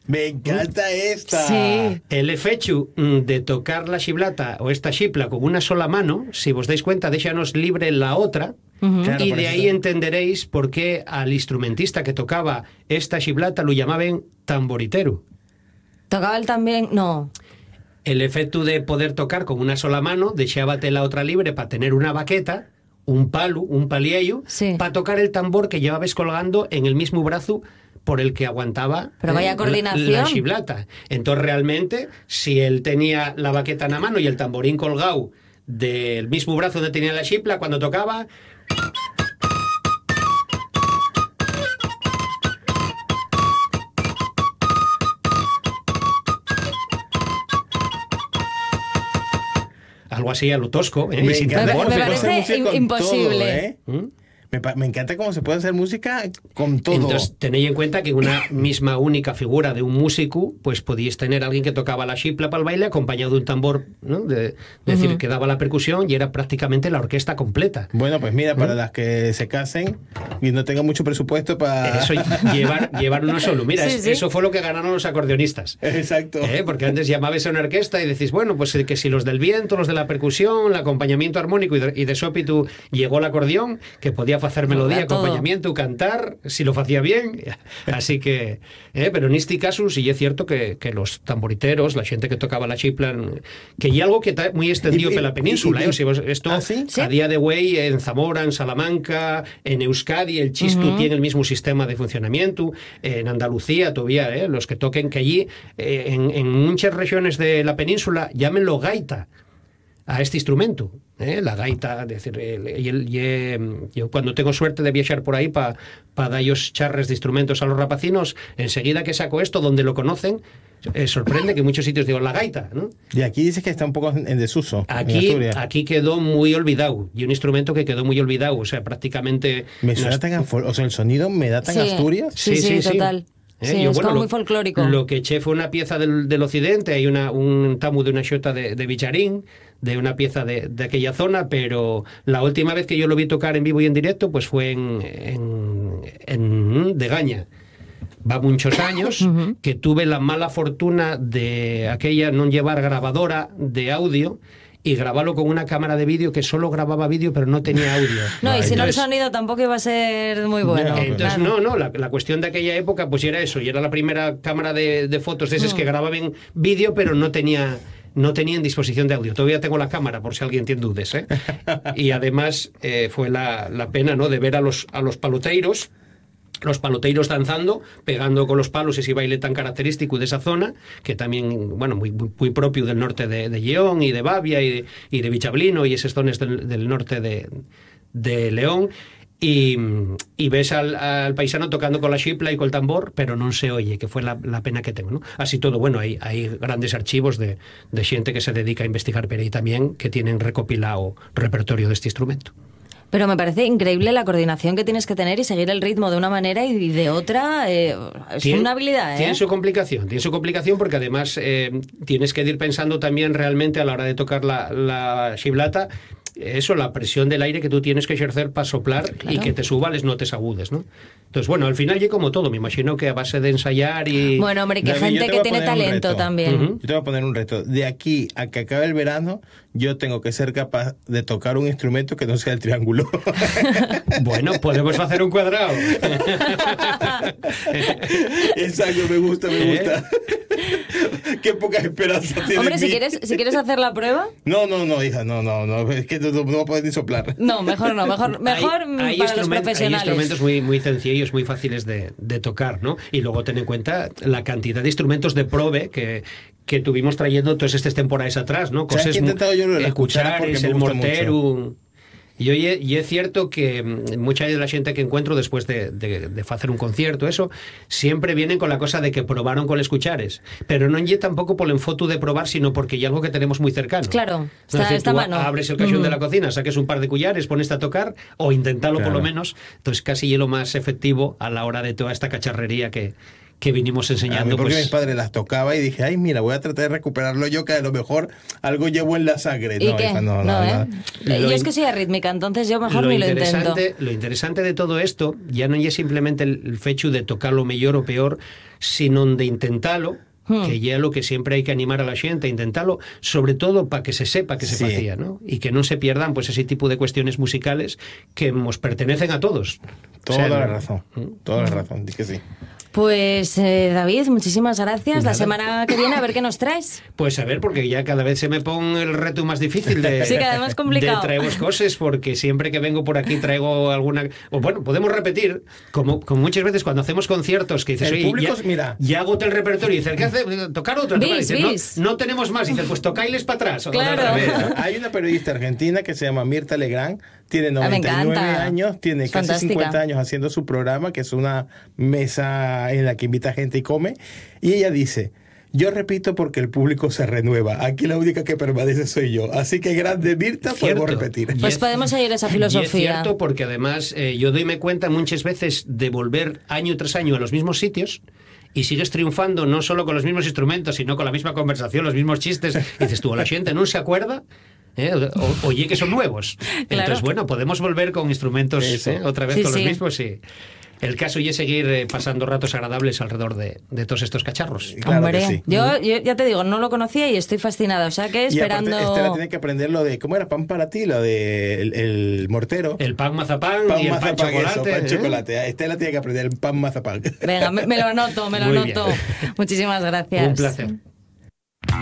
Me encanta esta. Sí. El efechu de tocar la xiblata o esta xipla con una sola mano, si vos dais cuenta, déxanos libre la otra. Claro, Y por de eso ahí entenderéis por qué al instrumentista que tocaba esta xiblata lo llamaban tamboritero. Tocaba él también... No. El efecto de poder tocar con una sola mano, deixábate la otra libre para tener una baqueta, un palo, un paliello, Sí. para tocar el tambor que llevabas colgando en el mismo brazo por el que aguantaba Pero vaya coordinación. la xiblata. Entonces realmente, si él tenía la baqueta en la mano y el tamborín colgado del mismo brazo donde tenía la xipla, cuando tocaba... Algo así a lo tosco, ¿eh? Me Y sin encanta tambor, cómo se pero- puede hacer parece música con imposible. todo, ¿eh? ¿Mm? Me encanta cómo se puede hacer música con todo. Entonces, tenéis en cuenta que una misma única figura de un músico, pues podíais tener a alguien que tocaba la xipla para el baile acompañado de un tambor, ¿no? De decir, que daba la percusión y era prácticamente la orquesta completa. Bueno, pues mira, para las que se casen y no tengan mucho presupuesto para... Eso, llevar uno solo. Mira, Sí, sí. eso fue lo que ganaron los acordeonistas. Exacto. Porque antes llamabais a una orquesta y decís, bueno, pues que si los del viento, los de la percusión, el acompañamiento armónico y de sópitu llegó el acordeón, que podía hacer melodía, Todo. acompañamiento, cantar, si lo hacía bien. Así que, pero en este caso sí es cierto que los tamboriteros, la gente que tocaba la xipla, que hay algo que está muy extendido Y- por la península. y- O sea, esto ¿Ah, sí? Sí. a día de hoy en Zamora, en Salamanca, en Euskadi, el chistu tiene el mismo sistema de funcionamiento. En Andalucía todavía, los que toquen, que allí, en muchas regiones de la península, llámenlo gaita a este instrumento, la gaita, es decir, yo cuando tengo suerte de viajar por ahí para darles charres de instrumentos a los rapacinos, enseguida que saco esto, donde lo conocen, sorprende que en muchos sitios digo la gaita, ¿no? Y aquí dices que está un poco en desuso. en Aquí, Asturias. aquí quedó muy olvidado, y un instrumento que quedó muy olvidado, o sea, prácticamente... Me suena nos- tan o sea, el sonido me da tan Sí. Asturias. Sí, total. Sí, Yo, es como muy folclórico. Lo que eché fue una pieza del occidente, hay un tamu de una xota de Villarín, de una pieza de aquella zona, pero la última vez que yo lo vi tocar en vivo y en directo, pues fue en Degaña. Va muchos años que tuve la mala fortuna de aquella no llevar grabadora de audio y grabarlo con una cámara de vídeo que solo grababa vídeo pero no tenía audio. No, y si no el Entonces, sonido tampoco iba a ser muy bueno. entonces, Claro. la cuestión de aquella época pues era eso, y era la primera cámara de fotos de esas que grababan vídeo, pero no tenía en disposición de audio. Todavía tengo la cámara, por si alguien tiene dudas, ¿eh? Y además fue la pena, ¿no?, de ver a los paloteiros, danzando, pegando con los palos ese baile tan característico de esa zona, que también, bueno, muy propio del norte de Lleón y de Bavia y de Vichablino y esas zonas del norte de León. Y ves al paisano tocando con la xipla y con el tambor, pero no se oye, que fue la pena que tengo, ¿no? Así todo, bueno, hay grandes archivos de gente que se dedica a investigar por ahí también, que tienen recopilado repertorio de este instrumento. Pero me parece increíble la coordinación que tienes que tener y seguir el ritmo de una manera y de otra. Es una habilidad, ¿eh? Tiene su complicación porque además tienes que ir pensando también realmente a la hora de tocar la xiblata, eso, la presión del aire que tú tienes que ejercer para soplar, Claro. y que te suba las notas agudas, ¿no? Entonces, bueno, al final llega como todo, me imagino que a base de ensayar y... Bueno, hombre, que David, yo gente te voy que a tiene poner un talento reto. también. Ujú. Yo te voy a poner un reto. De aquí a que acabe el verano, yo tengo que ser capaz de tocar un instrumento que no sea el triángulo. Bueno, podemos hacer un cuadrado. Exacto, me gusta. Qué poca esperanza tiene. Hombre, en si mí. quieres hacer la prueba. No, hija, no. Es que no voy a poder ni soplar. No, mejor no, mejor Hay para los hay profesionales. instrumentos muy sencillos, muy fáciles de tocar, ¿no? Y luego ten en cuenta la cantidad de instrumentos de prove que tuvimos trayendo todas estas temporadas atrás, ¿no? ¿Sabes qué he intentado yo? La cuchara, porque cuchares, me el gusta mortero... Y es cierto que mucha de la gente que encuentro después de hacer un concierto, eso, siempre vienen con la cosa de que probaron con los cuchares, pero no es tampoco por el enfoto de probar, sino porque hay algo que tenemos muy cercano. Claro, Es decir, está a tú mano. abres el cajón de la cocina, saques un par de cuchares, pones a tocar, o intentarlo Claro. por lo menos, entonces casi es lo más efectivo a la hora de toda esta cacharrería que que vinimos A enseñando. mí porque Pues, mi padre las tocaba y dije, ay, mira, voy a tratar de recuperarlo yo, que a lo mejor algo llevo en la sangre. ¿Y No, qué? hija, no, ¿eh? Lo Yo es in- que soy arrítmica, entonces yo mejor ni lo intento. Lo interesante de todo esto ya no es simplemente el fecho de tocarlo mejor o peor, sino de intentarlo, que ya lo que siempre hay que animar a la gente a intentarlo, sobre todo para que se sepa que se Sí. hacía, ¿no? Y que no se pierdan pues ese tipo de cuestiones musicales que nos pertenecen a todos. Toda O sea, la razón, toda la razón, di que sí. Pues David, muchísimas gracias. La Nada. semana que viene a ver qué nos traes. Pues a ver, porque ya cada vez se me pone el reto más difícil de, Sí, cada vez más complicado. de traeros cosas, porque siempre que vengo por aquí traigo alguna... O bueno, podemos repetir, como muchas veces cuando hacemos conciertos, que dices, El oye, público, ya, mira. ya agoté el repertorio, y dices, ¿qué hace? ¿Tocar otro? Bis, Tocar. Y dices, bis. No tenemos más. Y dices, pues tocáisles para atrás. O Claro. al revés. Hay una periodista argentina que se llama Mirta Legrand, tiene Ah, me 99 encanta. años, tiene casi Fantástica. 50 años haciendo su programa, que es una mesa en la que invita gente y come, y ella dice, yo repito porque el público se renueva, aquí la única que permanece soy yo, así que grande Mirta, Cierto. podemos repetir. Y Pues es- podemos seguir esa Y es filosofía. cierto, porque además yo doyme cuenta muchas veces de volver año tras año a los mismos sitios y sigues triunfando no solo con los mismos instrumentos, sino con la misma conversación, los mismos chistes. Y dices tú, la gente no se acuerda. Oye, que son nuevos. Entonces, bueno, podemos volver con instrumentos Eso. otra vez Sí, con sí. los mismos. Sí. El caso y es seguir pasando ratos agradables alrededor de todos estos cacharros. Claro Hombre, que sí. yo ya te digo, no lo conocía y estoy fascinada. O sea que Y aparte, esperando. Estela tiene que aprender lo de, ¿cómo era? Pan para ti, lo de el mortero. El pan mazapán Pan y el pan mazapán, eso, chocolate. pan ¿eh? chocolate. Estela tiene que aprender el pan mazapán. Venga, me lo anoto, me lo Muy anoto. bien. Muchísimas gracias. Un placer.